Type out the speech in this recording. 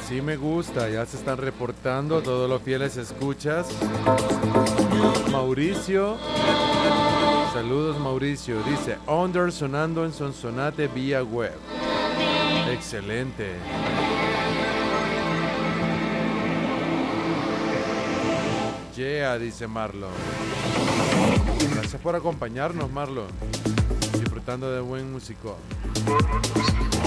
Así me gusta, ya se están reportando todos los fieles escuchas. Mauricio, saludos Mauricio, dice Under sonando en Sonsonate vía web. Excelente. Yeah, dice Marlon. Gracias por acompañarnos, Marlon. Disfrutando de buen músico.